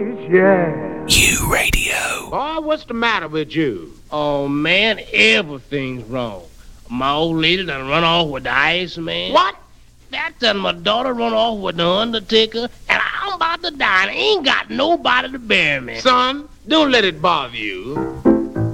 Yeah. You Radio. Boy, what's the matter with you? Oh, man, everything's wrong. My old lady done run off with the Iceman. What? That done my daughter run off with the Undertaker, and I'm about to die, and I ain't got nobody to bury me. Son, don't let it bother you.